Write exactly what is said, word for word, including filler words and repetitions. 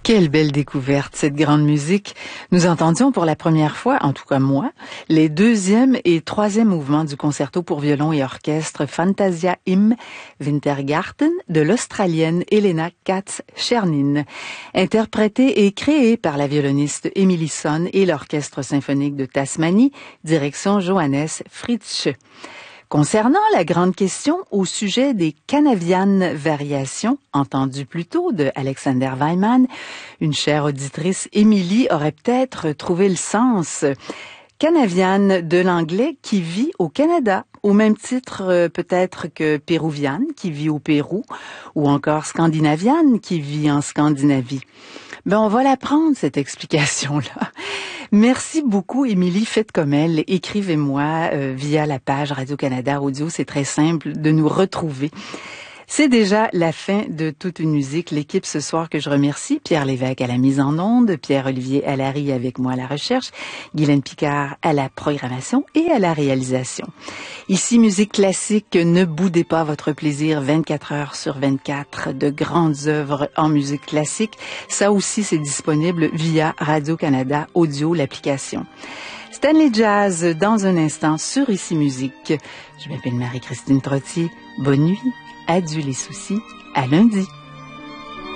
Quelle belle découverte, cette grande musique. Nous entendions pour la première fois, en tout cas moi, les deuxième et troisième mouvements du concerto pour violon et orchestre Fantasia im Wintergarten de l'Australienne Helena Katz-Chernin, interprété et créé par la violoniste Emily Sonn et l'Orchestre symphonique de Tasmanie, direction Johannes Fritzsche. Concernant la grande question au sujet des Canavian variations, entendues plus tôt de Alexander Weinman, une chère auditrice Émilie aurait peut-être trouvé le sens. Canavian de l'anglais qui vit au Canada, au même titre euh, peut-être que péruvian qui vit au Pérou, ou encore scandinavian qui vit en Scandinavie. Ben, on va l'apprendre, cette explication-là. Merci beaucoup, Émilie. Faites comme elle. Écrivez-moi euh, via la page Radio-Canada Audio. C'est très simple de nous retrouver. C'est déjà la fin de Toute une musique. L'équipe ce soir que je remercie, Pierre Lévesque à la mise en onde, Pierre-Olivier Allary avec moi à la recherche, Guylaine Picard à la programmation et à la réalisation. Ici, musique classique, ne boudez pas votre plaisir vingt-quatre heures sur vingt-quatre de grandes œuvres en musique classique. Ça aussi, c'est disponible via Radio-Canada Audio, l'application. Stanley Jazz dans un instant sur Ici Musique. Je m'appelle Marie-Christine Trottier. Bonne nuit. Adieu les soucis. À lundi.